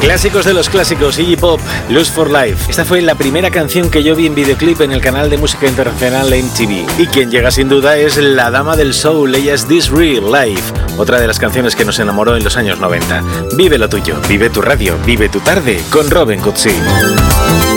Clásicos de los clásicos, Iggy Pop, Lust for Life. Esta fue la primera canción que yo vi en videoclip en el canal de música internacional MTV. Y quien llega sin duda es la dama del soul, ella es This Real Life, otra de las canciones que nos enamoró en los años 90. Vive lo tuyo, vive tu radio, vive tu tarde con Robin Cootsy.